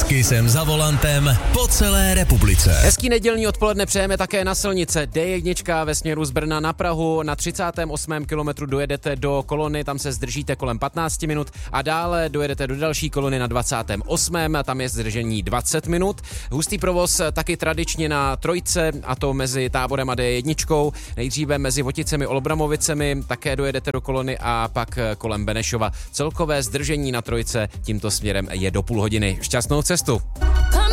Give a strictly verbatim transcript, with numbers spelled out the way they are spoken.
Kissem za volantem po celé republice. Hezký nedělní odpoledne přejeme také na silnice D jedna ve směru z Brna na Prahu. Na třicátém osmém kilometru dojedete do kolony, tam se zdržíte kolem patnáct minut a dále dojedete do další kolony na dvacátém osmém tam je zdržení dvacet minut. Hustý provoz taky tradičně na trojce, a to mezi Táborem a D jedna. Nejdříve mezi Voticemi a Olbramovicemi také dojedete do kolony a pak kolem Benešova. Celkové zdržení na trojce tímto směrem je do půl hodiny. Šťastnou cestu.